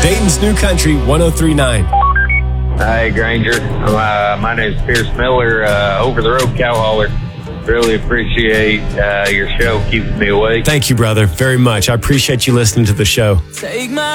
Dayton's New Country 103.9. Hi, Granger. My name's Pierce Miller, Over the Road Cow Hauler. Really appreciate your show, keeping me awake. Thank you, brother, very much. I appreciate you listening to the show. Take my